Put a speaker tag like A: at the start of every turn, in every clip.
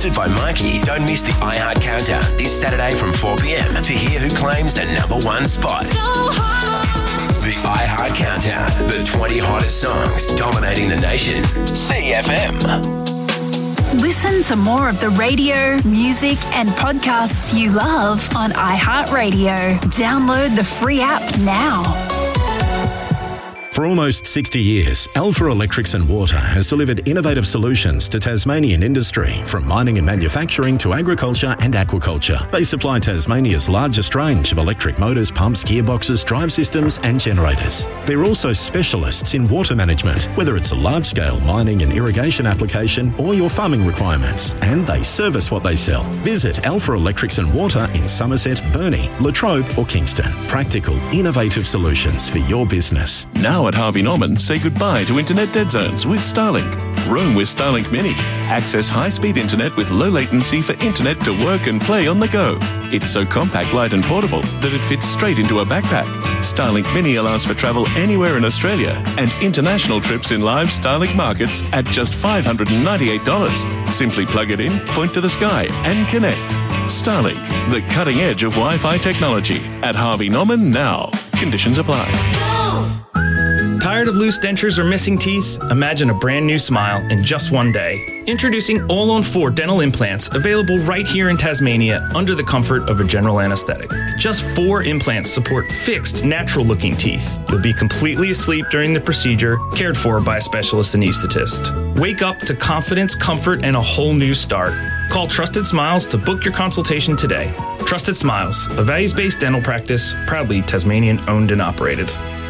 A: hosted by Mikey. Don't miss the iHeart Countdown this Saturday from 4 p.m. to hear who claims the number one spot. The iHeart Countdown, the 20 hottest songs dominating the nation. CFM.
B: Listen to more of the radio, music and podcasts you love on iHeartRadio. Download the free app now.
C: For almost 60 years, Alpha Electrics and Water has delivered innovative solutions to Tasmanian industry, from mining and manufacturing to agriculture and aquaculture. They supply Tasmania's largest range of electric motors, pumps, gearboxes, drive systems and generators. They're also specialists in water management, whether it's a large-scale mining and irrigation application or your farming requirements, and they service what they sell. Visit Alpha Electrics and Water in Somerset, Burnie, Latrobe or Kingston. Practical, innovative solutions for your business.
D: Now at Harvey Norman, say goodbye to internet dead zones with Starlink. Roam with Starlink Mini. Access high-speed internet with low latency for internet to work and play on the go. It's so compact, light and portable that it fits straight into a backpack. Starlink Mini allows for travel anywhere in Australia and international trips in live Starlink markets at just $598. Simply plug it in, point to the sky and connect. Starlink, the cutting edge of Wi-Fi technology. At Harvey Norman now. Conditions apply.
E: Tired of loose dentures or missing teeth? Imagine a brand new smile in just one day. Introducing All-on-4 dental implants, available right here in Tasmania under the comfort of a general anesthetic. Just 4 implants support fixed, natural-looking teeth. You'll be completely asleep during the procedure, cared for by a specialist anaesthetist. Wake up to confidence, comfort, and a whole new start. Call Trusted Smiles to book your consultation today. Trusted Smiles, a values-based dental practice, proudly Tasmanian-owned and operated.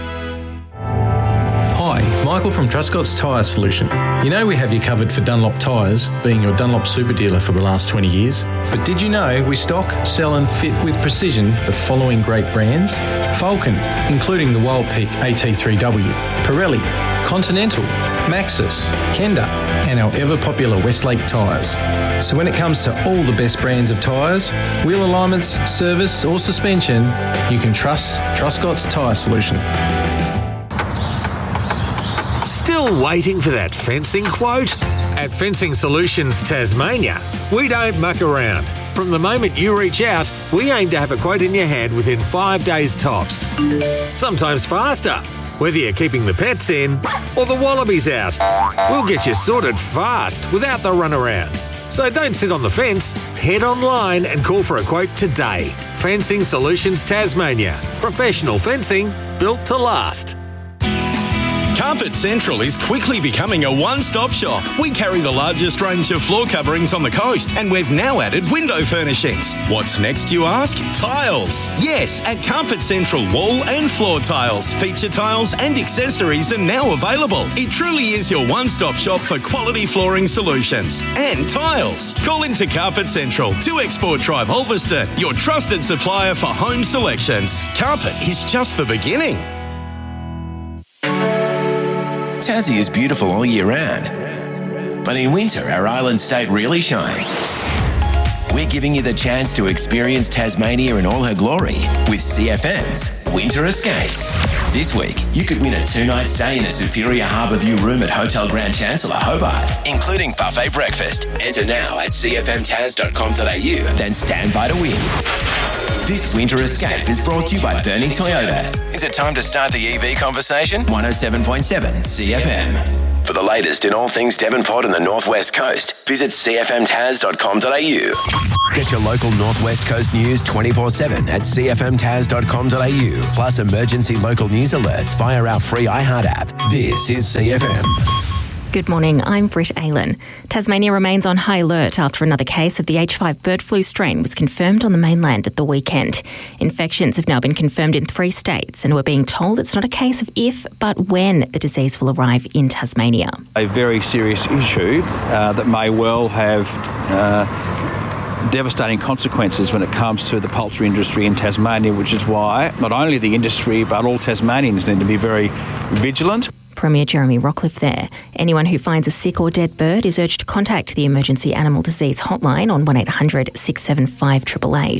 F: Hi, Michael from Truscott's Tyre Solution. You know we have you covered for Dunlop tyres, being your Dunlop super dealer for the last 20 years. But did you know we stock, sell and fit with precision the following great brands? Falcon, including the Wild Peak AT3W, Pirelli, Continental, Maxxis, Kenda and our ever-popular Westlake tyres. So when it comes to all the best brands of tyres, wheel alignments, service or suspension, you can trust Truscott's Tyre Solution.
G: Still waiting for that fencing quote? At Fencing Solutions Tasmania, we don't muck around. From the moment you reach out, we aim to have a quote in your hand within 5 days tops. Sometimes faster, whether you're keeping the pets in or the wallabies out. We'll get you sorted fast without the runaround. So don't sit on the fence, head online and call for a quote today. Fencing Solutions Tasmania. Professional fencing built to last.
H: Carpet Central is quickly becoming a one-stop shop. We carry the largest range of floor coverings on the coast, and we've now added window furnishings. What's next, you ask? Tiles. Yes, at Carpet Central, wall and floor tiles, feature tiles and accessories are now available. It truly is your one-stop shop for quality flooring solutions and tiles. Call into Carpet Central, 2 Export Drive, Ulverston, your trusted supplier for home selections. Carpet is just the beginning.
A: Tassie is beautiful all year round, but in winter our island state really shines. We're giving you the chance to experience Tasmania in all her glory with CFM's Winter Escapes. This week, you could win a 2-night stay in a Superior Harbour View room at Hotel Grand Chancellor, Hobart, including buffet breakfast. Enter now at cfmtas.com.au, then stand by to win. This Winter Escape is brought to you by Burnie Toyota. Is it time to start the EV conversation? 107.7 CFM. For the latest in all things Devonport and the Northwest Coast, visit cfmtas.com.au. Get your local Northwest Coast news 24/7 at cfmtas.com.au. Plus emergency local news alerts via our free iHeart app. This is CFM.
I: Good morning, I'm Britt Aylan. Tasmania remains on high alert after another case of the H5 bird flu strain was confirmed on the mainland at the weekend. Infections have now been confirmed in 3 states, and we're being told it's not a case of if, but when the disease will arrive in Tasmania.
J: A very serious issue that may well have devastating consequences when it comes to the poultry industry in Tasmania, which is why not only the industry but all Tasmanians need to be very vigilant.
I: Premier Jeremy Rockliff there. Anyone who finds a sick or dead bird is urged to contact the Emergency Animal Disease Hotline on 1800 675 888.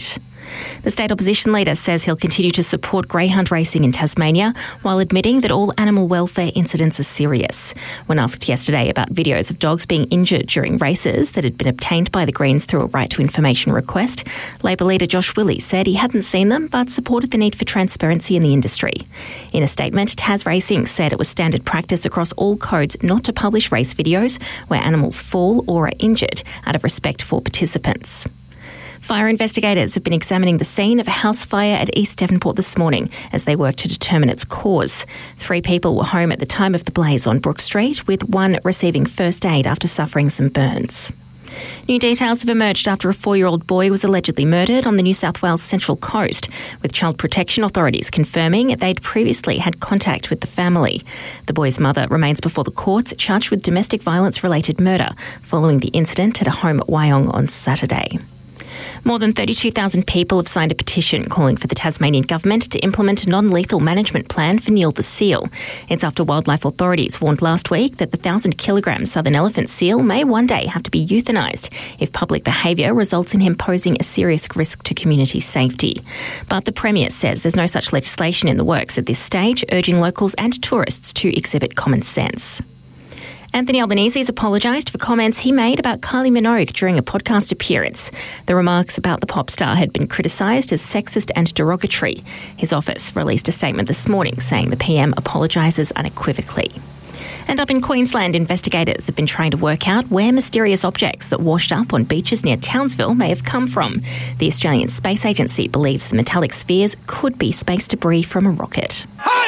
I: The state opposition leader says he'll continue to support greyhound racing in Tasmania while admitting that all animal welfare incidents are serious. When asked yesterday about videos of dogs being injured during races that had been obtained by the Greens through a right to information request, Labor leader Josh Willey said he hadn't seen them but supported the need for transparency in the industry. In a statement, Tas Racing said it was standard practice across all codes not to publish race videos where animals fall or are injured out of respect for participants. Fire investigators have been examining the scene of a house fire at East Devonport this morning as they work to determine its cause. 3 people were home at the time of the blaze on Brook Street, with one receiving first aid after suffering some burns. New details have emerged after a 4-year-old boy was allegedly murdered on the New South Wales Central Coast, with child protection authorities confirming they'd previously had contact with the family. The boy's mother remains before the courts, charged with domestic violence-related murder following the incident at a home at Wyong on Saturday. More than 32,000 people have signed a petition calling for the Tasmanian government to implement a non-lethal management plan for Neil the seal. It's after wildlife authorities warned last week that the 1,000-kilogram southern elephant seal may one day have to be euthanised if public behaviour results in him posing a serious risk to community safety. But the Premier says there's no such legislation in the works at this stage, urging locals and tourists to exhibit common sense. Anthony Albanese has apologised for comments he made about Kylie Minogue during a podcast appearance. The remarks about the pop star had been criticised as sexist and derogatory. His office released a statement this morning saying the PM apologises unequivocally. And up in Queensland, investigators have been trying to work out where mysterious objects that washed up on beaches near Townsville may have come from. The Australian Space Agency believes the metallic spheres could be space debris from a rocket.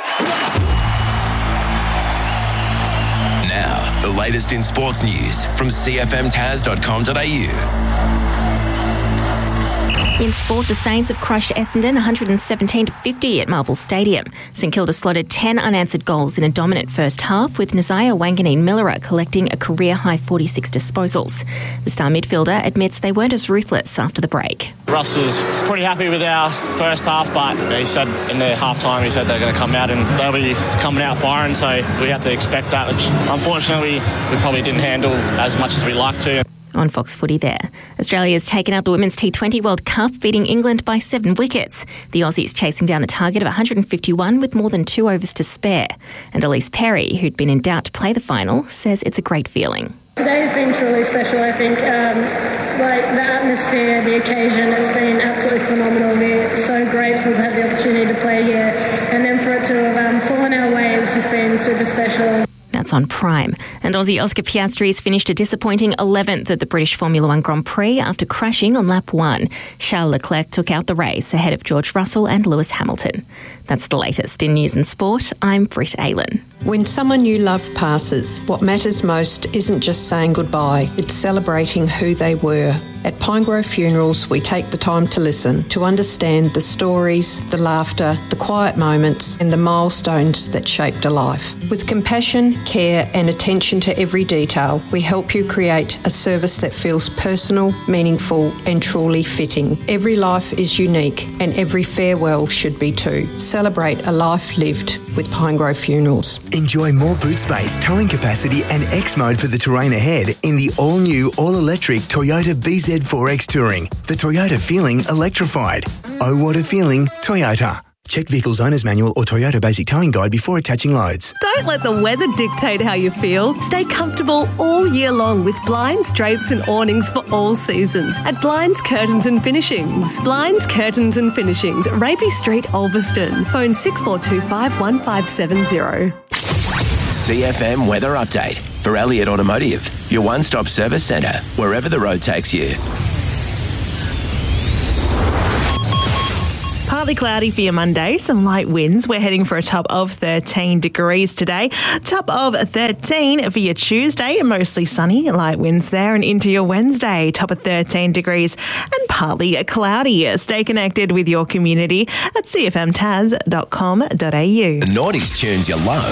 A: Now, the latest in sports news from cfmtas.com.au.
I: In sport, the Saints have crushed Essendon 117-50 at Marvel Stadium. St Kilda slotted 10 unanswered goals in a dominant first half, with Nazaya Wanganeen-Millera collecting a career-high 46 disposals. The star midfielder admits they weren't as ruthless after the break.
K: Russ was pretty happy with our first half, but he said in the half-time, he said they're going to come out and they'll be coming out firing, so we have to expect that, which unfortunately we probably didn't handle as much as we like to.
I: On Fox Footy there. Australia's taken out the Women's T20 World Cup, beating England by 7 wickets. The Aussies chasing down the target of 151 with more than 2 overs to spare. And Elise Perry, who'd been in doubt to play the final, says it's a great feeling.
L: Today's been truly special, I think. The atmosphere, the occasion, it's been absolutely phenomenal. We're so grateful to have the opportunity to play here. And then for it to have fallen our way has just been super special.
I: That's on Prime. And Aussie Oscar Piastri's finished a disappointing 11th at the British Formula One Grand Prix after crashing on lap 1. Charles Leclerc took out the race ahead of George Russell and Lewis Hamilton. That's the latest in news and sport. I'm Britt Aylan.
M: When someone you love passes, what matters most isn't just saying goodbye, it's celebrating who they were. At Pinegrove Funerals, we take the time to listen, to understand the stories, the laughter, the quiet moments, and the milestones that shaped a life. With compassion, care, and attention to every detail, we help you create a service that feels personal, meaningful, and truly fitting. Every life is unique, and every farewell should be too. Celebrate a life lived with Pinegrove Funerals.
N: Enjoy more boot space, towing capacity, and X mode for the terrain ahead in the all-new, all-electric Toyota BZ4X Touring. The Toyota feeling electrified. Oh, what a feeling, Toyota. Check Vehicle's Owner's Manual or Toyota Basic Towing Guide before attaching loads.
O: Don't let the weather dictate how you feel. Stay comfortable all year long with blinds, drapes and awnings for all seasons at Blinds, Curtains and Finishings. Blinds, Curtains and Finishings, Rapey Street, Ulverston. Phone 6425 1570.
A: CFM Weather Update for Elliott Automotive, your one-stop service centre, wherever the road takes you.
P: Partly cloudy for your Monday, some light winds. We're heading for a top of 13 degrees today. Top of 13 for your Tuesday, mostly sunny, light winds there, and into your Wednesday, top of 13 degrees and partly cloudy. Stay connected with your community at cfmtas.com.au.
A: The Naughties tunes you love